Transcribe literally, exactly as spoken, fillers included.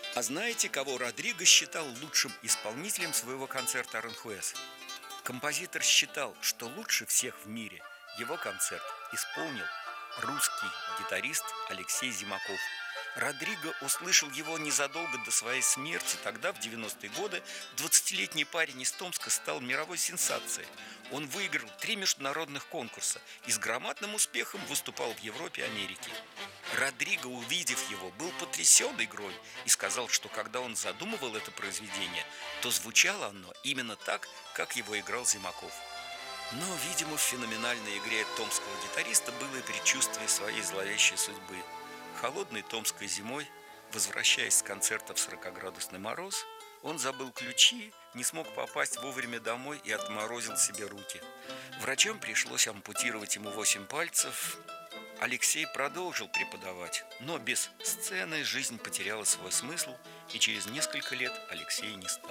А знаете, кого Родриго считал лучшим исполнителем своего концерта «Аранхуэс»? Композитор считал, что лучше всех в мире его концерт исполнил русский гитарист Алексей Зимаков. Родриго услышал его незадолго до своей смерти. Тогда, в девяностые годы, двадцатилетний парень из Томска стал мировой сенсацией. Он выиграл три международных конкурса и с громадным успехом выступал в Европе и Америке. Родриго, увидев его, был потрясен игрой и сказал, что когда он задумывал это произведение, то звучало оно именно так, как его играл Зимаков. Но, видимо, в феноменальной игре томского гитариста было и предчувствие своей зловещей судьбы. Холодной томской зимой, возвращаясь с концерта в сорокаградусный мороз, он забыл ключи, не смог попасть вовремя домой и отморозил себе руки. Врачам пришлось ампутировать ему восемь пальцев. Алексей продолжил преподавать, но без сцены жизнь потеряла свой смысл, и через несколько лет Алексея не стало.